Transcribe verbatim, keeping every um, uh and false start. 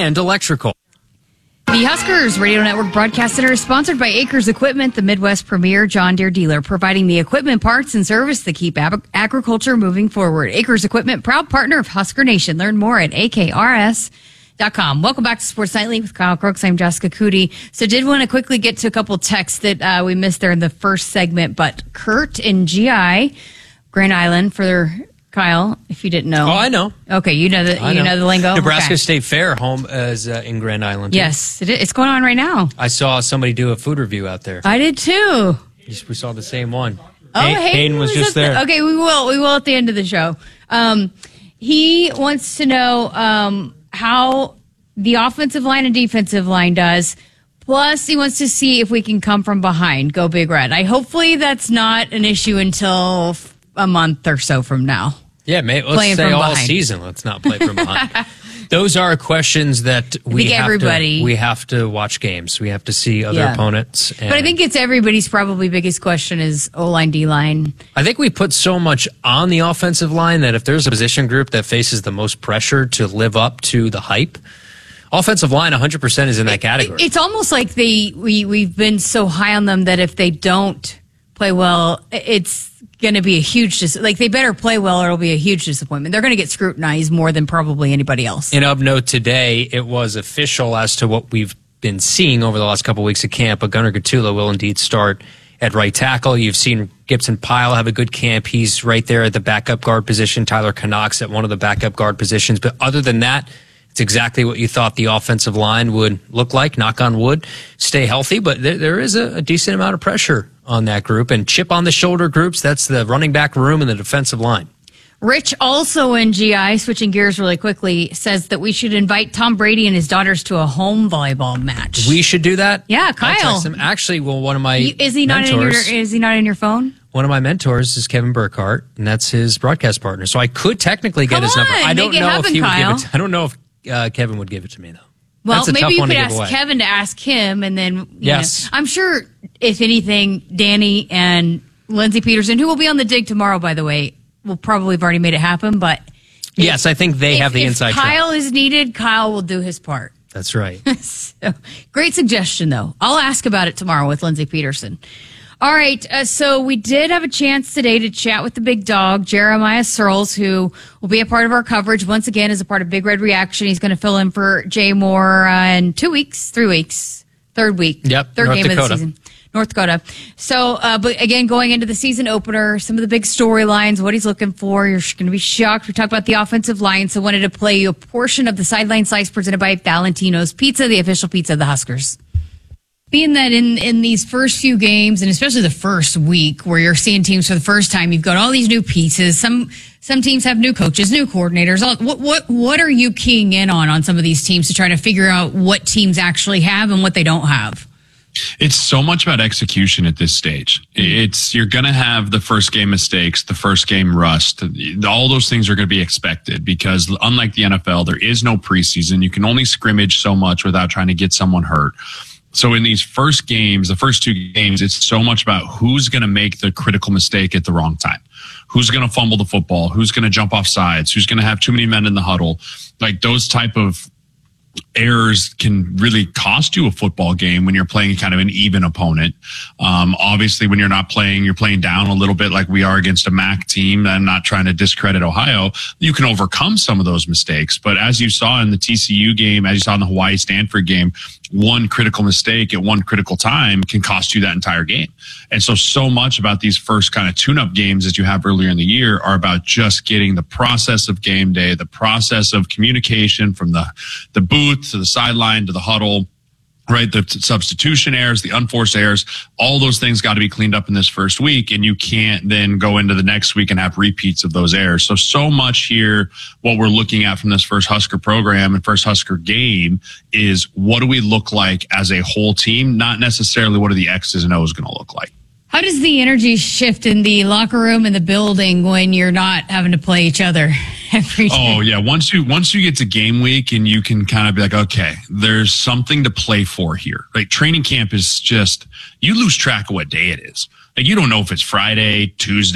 and electrical. The Huskers Radio Network Broadcast Center is sponsored by Acres Equipment, the Midwest premier John Deere dealer, providing the equipment, parts, and service that keep ab- agriculture moving forward. Acres Equipment, proud partner of Husker Nation. Learn more at A K R S dot com. Welcome back to Sports Nightly with Kyle Crooks. I'm Jessica Cootie. So did want to quickly get to a couple texts that uh, we missed there in the first segment, but Kurt in G I, Grand Island, for their... Kyle, if you didn't know. Oh, I know. Okay, you know the I you know. know the lingo. Nebraska okay. State Fair home is uh, in Grand Island. Yes, it is. It's going on right now. I saw somebody do a food review out there. I did too. We saw the same one. Oh, Hayden, Hayden, Hayden was, was just the, there. Okay, we will. We will at the end of the show. Um, he wants to know um, how the offensive line and defensive line does. Plus, he wants to see if we can come from behind. Go Big Red. I hopefully that's not an issue until a month or so from now. Yeah, may, let's Playing say from all behind. season. Let's not play from behind. Those are questions that we think have everybody- to we have to watch games. We have to see other Yeah. opponents. And But I think it's everybody's probably biggest question is O-line, D-line. I think we put so much on the offensive line that if there's a position group that faces the most pressure to live up to the hype, offensive line one hundred percent is in that category. It's almost like they we we've been so high on them that if they don't play well, it's going to be a huge dis- like they better play well or it'll be a huge disappointment. They're going to get scrutinized more than probably anybody else. And of note today, it was official as to what we've been seeing over the last couple of weeks at camp. But Gunnar Gatula will indeed start at right tackle. You've seen Gibson Pyle have a good camp. He's right there at the backup guard position. Tyler Knox at one of the backup guard positions. But other than that, it's exactly what you thought the offensive line would look like. Knock on wood, stay healthy. But there, there is a, a decent amount of pressure on that group. And chip on the shoulder groups, that's the running back room and the defensive line. Rich, also in G I, switching gears really quickly, says that we should invite Tom Brady and his daughters to a home volleyball match. We should do that? Yeah, I'll Kyle. text him. Actually, well, one of my You- is he not mentors, in your Is he not in your phone? One of my mentors is Kevin Burkhardt, and that's his broadcast partner. So I could technically get Come his number. on, I don't make it know happen, if he would Kyle. give it. To, I don't know if uh, Kevin would give it to me though. Well, That's a maybe tough you one could to give ask away. Kevin to ask him, and then you Yes. know, I'm sure if anything, Danny and Lindsey Peterson, who will be on the dig tomorrow, by the way, will probably have already made it happen. But Yes, I think they if, have the if inside Kyle track. is needed, Kyle will do his part. That's right. So, great suggestion, though. I'll ask about it tomorrow with Lindsey Peterson. All right, uh, so we did have a chance today to chat with the big dog, Jeremiah Searles, who will be a part of our coverage once again as a part of Big Red Reaction. He's going to fill in for Jay Moore uh, in two weeks, three weeks, third week, Yep, third North game Dakota. of the season. North Dakota. So, uh, but again, going into the season opener, some of the big storylines, what he's looking for, you're going to be shocked. We talked about the offensive line, so wanted to play you a portion of the sideline slice presented by Valentino's Pizza, the official pizza of the Huskers. Being that in, in these first few games, and especially the first week where you're seeing teams for the first time, you've got all these new pieces. Some some teams have new coaches, new coordinators. All- What what what are you keying in on on some of these teams to try to figure out what teams actually have and what they don't have? It's so much about execution at this stage. It's you're going to have the first game mistakes, the first game rust. All those things are going to be expected because unlike the N F L, there is no preseason. You can only scrimmage so much without trying to get someone hurt. So in these first games, the first two games, it's so much about who's going to make the critical mistake at the wrong time. Who's going to fumble the football? Who's going to jump off sides? Who's going to have too many men in the huddle? Like those type of errors can really cost you a football game when you're playing kind of an even opponent. Um, obviously, when you're not playing, you're playing down a little bit like we are against a M A C team. I'm not trying to discredit Ohio. You can overcome some of those mistakes. But as you saw in the T C U game, as you saw in the Hawaii-Stanford game, one critical mistake at one critical time can cost you that entire game. And so, so much about these first kind of tune-up games that you have earlier in the year are about just getting the process of game day, the process of communication from the, the booth to the sideline to the huddle, right? The substitution errors, the unforced errors, all those things got to be cleaned up in this first week. And you can't then go into the next week and have repeats of those errors. So, so much here, what we're looking at from this first Husker program and first Husker game is what do we look like as a whole team? Not necessarily what are the X's and O's going to look like. How does the energy shift in the locker room and the building when you're not having to play each other every day? Oh yeah, once you once you get to game week and you can kind of be like, okay, there's something to play for here. Like training camp is just you lose track of what day it is. Like you don't know if it's Friday, Tuesday.